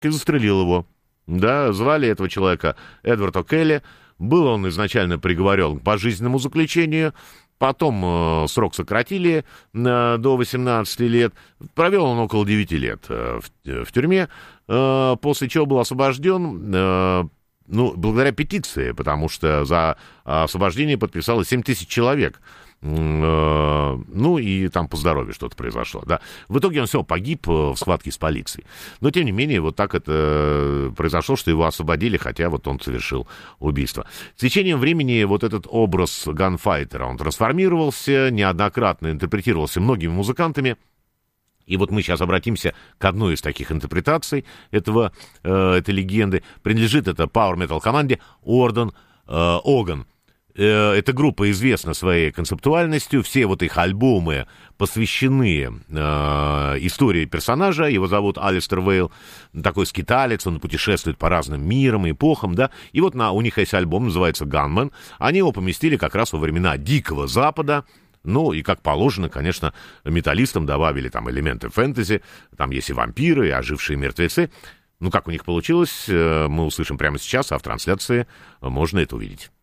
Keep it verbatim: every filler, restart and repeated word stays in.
и застрелил его. Да, звали этого человека Эдвард О'Келли. Был он изначально приговорен к пожизненному заключению. Потом э, срок сократили э, до восемнадцати лет. Провел он около девяти лет э, в, в тюрьме, э, после чего был освобожден, э, ну, благодаря петиции, потому что за освобождение подписало семь тысяч человек. Ну, и там по здоровью что-то произошло, да. В итоге он все, погиб в схватке с полицией. Но, тем не менее, вот так это произошло, что его освободили, хотя вот он совершил убийство. С течением времени вот этот образ ганфайтера, он трансформировался, неоднократно интерпретировался многими музыкантами. И вот мы сейчас обратимся к одной из таких интерпретаций этого, э, этой легенды. Принадлежит это пауэр-метал команде Орден э, Оган. Эта группа известна своей концептуальностью, все вот их альбомы посвящены э, истории персонажа, его зовут Алистер Вейл, такой скиталец, он путешествует по разным мирам и эпохам, да, и вот на, у них есть альбом, называется «Gunman», они его поместили как раз во времена Дикого Запада. Ну, и, как положено, конечно, металлистам добавили там элементы фэнтези, там есть и вампиры, и ожившие мертвецы. Ну, как у них получилось, мы услышим прямо сейчас, а в трансляции можно это увидеть.